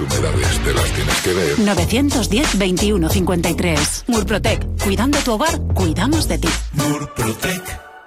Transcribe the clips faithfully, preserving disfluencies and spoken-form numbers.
Humedades te las tienes que ver. novecientos diez, veintiuno, cincuenta y tres. Murprotec. Cuidando tu hogar, cuidamos de ti. Murprotec.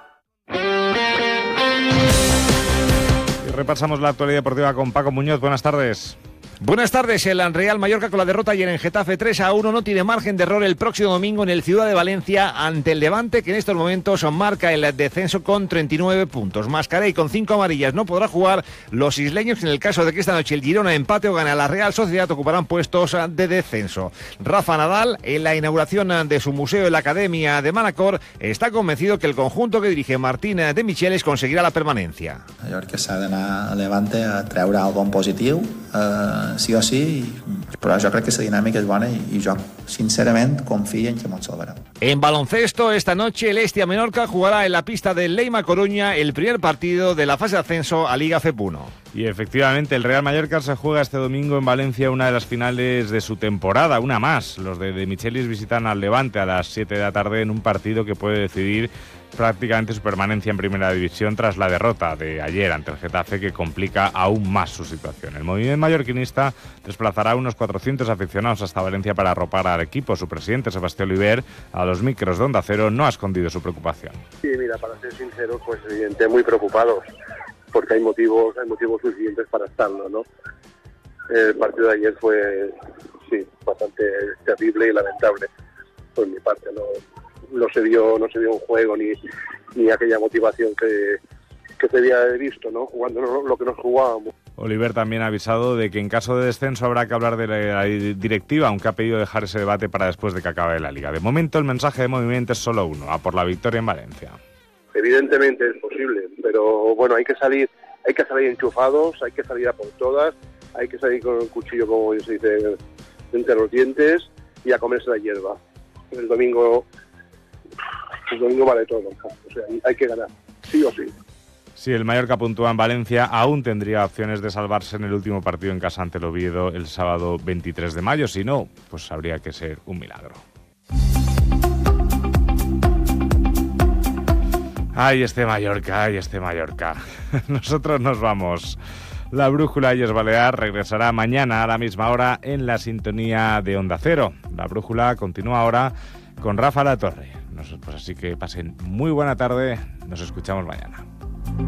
Y repasamos la actualidad deportiva con Paco Muñoz. Buenas tardes. Buenas tardes. El Real Mallorca, con la derrota ayer en Getafe tres a uno, no tiene margen de error el próximo domingo en el Ciudad de Valencia ante el Levante, que en estos momentos marca el descenso con treinta y nueve puntos. Mascarell con cinco amarillas no podrá jugar. Los isleños, en el caso de que esta noche el Girona empate o gane a la Real Sociedad, ocuparán puestos de descenso. Rafa Nadal, en la inauguración de su museo en la Academia de Manacor, está convencido que el conjunto que dirige Martín de Michelis conseguirá la permanencia. Jo crec que s'ha d'anar a Levante a treure alguna cosa positiu, eh, sí o sí, però jo crec que la dinàmica és bona i, i jo, sincerament, confio en que ens salvarem. En baloncesto, esta noche el Estia Menorca jugará en la pista del Leima Coruña el primer partido de la fase de ascenso a Liga F E P uno. Y efectivamente, el Real Mallorca se juega este domingo en Valencia una de las finales de su temporada, una más. Los de, de Michelis visitan al Levante a las siete de la tarde en un partido que puede decidir prácticamente su permanencia en primera división tras la derrota de ayer ante el Getafe, que complica aún más su situación. El movimiento mallorquinista desplazará a unos cuatrocientos aficionados hasta Valencia para arropar al equipo. Su presidente, Sebastián Oliver, a los micros de Onda Cero, no ha escondido su preocupación. Sí, mira, para ser sincero, pues evidente, muy preocupados, porque hay motivos, hay motivos suficientes para estarlo, ¿no? El partido de ayer fue, sí, bastante terrible y lamentable por mi parte, ¿no? No se vio, no se vio un juego ni, ni aquella motivación que, que se había visto, ¿no? Jugando lo que nos jugábamos. Oliver también ha avisado de que en caso de descenso habrá que hablar de la directiva, aunque ha pedido dejar ese debate para después de que acabe la Liga. De momento el mensaje de movimiento es solo uno, a por la victoria en Valencia. Evidentemente es posible, pero bueno, hay que salir, hay que salir enchufados, hay que salir a por todas, hay que salir con el cuchillo, como se dice, entre los dientes y a comerse la hierba. El domingo, el domingo vale todo, o sea, hay que ganar, sí o sí. Si el Mallorca puntúa en Valencia, aún tendría opciones de salvarse en el último partido en casa ante el Oviedo el sábado veintitrés de mayo. Si no, pues habría que ser un milagro. Ay, este Mallorca, ay, este Mallorca. Nosotros nos vamos. La Brújula y Es Balear regresará mañana a la misma hora en la sintonía de Onda Cero. La Brújula continúa ahora con Rafa Latorre. Pues así que pasen muy buena tarde. Nos escuchamos mañana.